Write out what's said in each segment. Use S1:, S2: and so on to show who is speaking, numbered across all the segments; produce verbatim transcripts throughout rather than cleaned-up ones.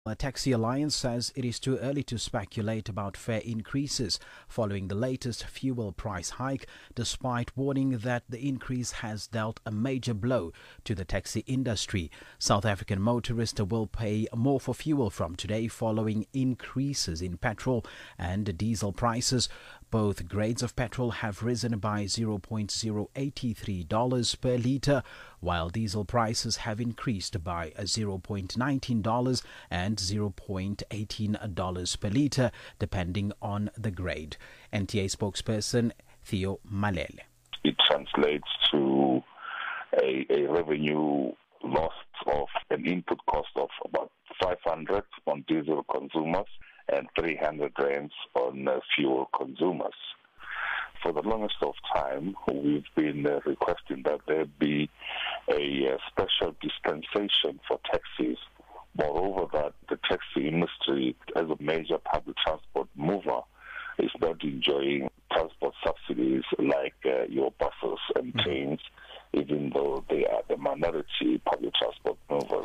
S1: A Taxi Alliance says it is too early to speculate about fare increases following the latest fuel price hike, despite warning that the increase has dealt a major blow to the taxi industry. South African motorists will pay more for fuel from today following increases in petrol and diesel prices. Both grades of petrol have risen by zero point zero eight three dollars per litre, while diesel prices have increased by zero point one nine dollars and zero point one eight dollars per litre, depending on the grade. N T A spokesperson Theo Malele.
S2: It translates to a, a revenue loss of an input cost of about five hundred on diesel consumers and three hundred rands on uh, fuel consumers. For the longest of time, we've been uh, requesting that there be a uh, special dispensation for taxis. Moreover, that the taxi industry, as a major public transport mover, is not enjoying transport subsidies like uh, your buses and trains, even though they are the minority public transport movers.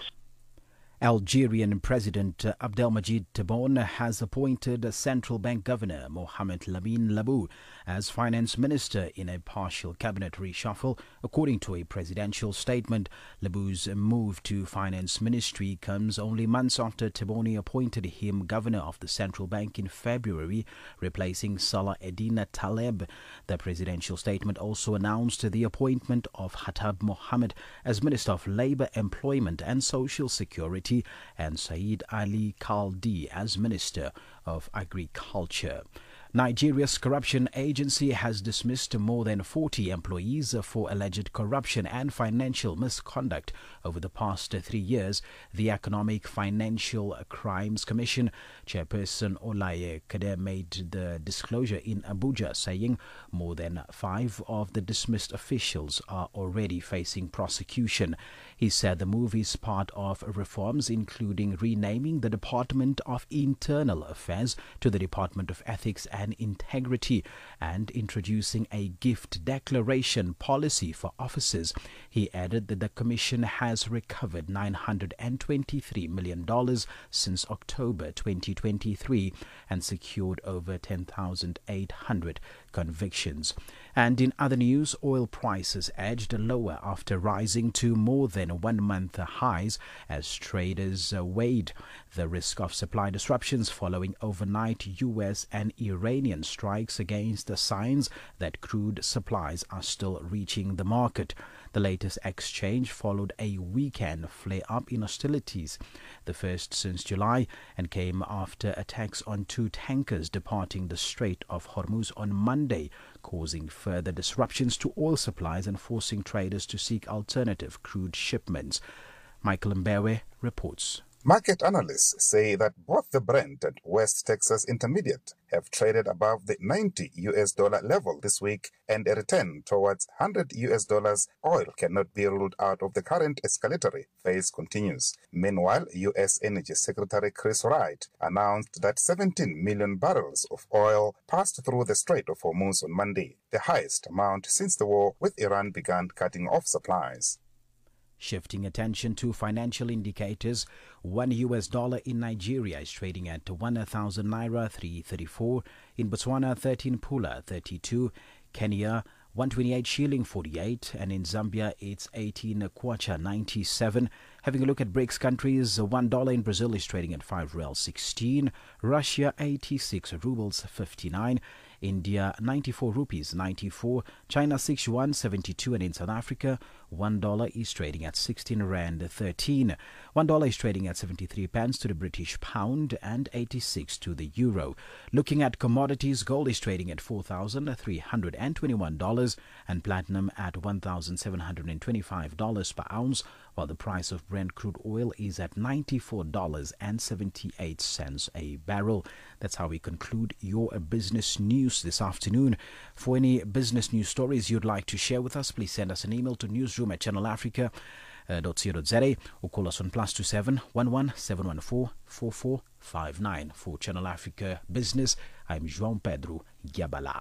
S1: Algerian President Abdelmadjid Tebboune has appointed Central Bank Governor Mohamed Lamine Labou as Finance Minister in a partial cabinet reshuffle. According to a presidential statement, Labou's move to Finance Ministry comes only months after Tebboune appointed him Governor of the Central Bank in February, replacing Salah Eddine Taleb. The presidential statement also announced the appointment of Khattab Mohammed as Minister of Labour, Employment and Social Security, and Saeed Ali Khaldi as Minister of Agriculture. Nigeria's corruption agency has dismissed more than forty employees for alleged corruption and financial misconduct over the past three years. The Economic Financial Crimes Commission chairperson Olaye Kade made the disclosure in Abuja, saying more than five of the dismissed officials are already facing prosecution. He said the move is part of reforms including renaming the Department of Internal Affairs to the Department of Ethics and Integrity and introducing a gift declaration policy for officers. He added that the Commission has recovered nine hundred twenty-three million dollars since October twenty twenty-three and secured over ten thousand eight hundred convictions. And in other news, oil prices edged lower after rising to more than one-month highs as traders weighed the risk of supply disruptions following overnight U S and Iranian strikes against the signs that crude supplies are still reaching the market. The latest exchange followed a weekend flare-up in hostilities, the first since July, and came after attacks on two tankers departing the Strait of Hormuz on Monday, causing further disruptions to oil supplies and forcing traders to seek alternative crude shipments. Michael Mbewe reports.
S3: Market analysts say that both the Brent and West Texas Intermediate have traded above the ninety U S dollar level this week, and a return towards one hundred U S dollars oil cannot be ruled out of the current escalatory phase continues. Meanwhile, U S Energy Secretary Chris Wright announced that seventeen million barrels of oil passed through the Strait of Hormuz on Monday, the highest amount since the war with Iran began cutting off supplies.
S1: Shifting attention to financial indicators, one U S dollar in Nigeria is trading at one thousand naira three thirty-four, in Botswana thirteen pula thirty-two, Kenya one twenty-eight shilling forty-eight, and in Zambia it's eighteen kwacha ninety-seven. Having a look at BRICS countries, one dollar in Brazil is trading at five real sixteen, Russia eighty-six rubles fifty-nine, India ninety-four rupees ninety-four, China six yuan seventy-two, and in South Africa one dollar is trading at sixteen rand thirteen. one dollar is trading at seventy-three pence to the British pound and eighty-six to the euro. Looking at commodities, gold is trading at four thousand three hundred twenty-one dollars and platinum at one thousand seven hundred twenty-five dollars per ounce, while the price of Brent crude oil is at ninety-four dollars and seventy-eight cents a barrel. That's how we conclude your business news this afternoon. For any business news stories you'd like to share with us, please send us an email to newsroom at channel africa dot co dot za or call us on plus two seven one one seven one four four four five nine. For Channel Africa Business, I'm João Pedro Giabala.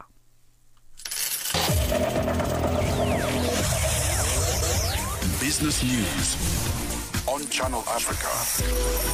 S4: Business News on Channel Africa.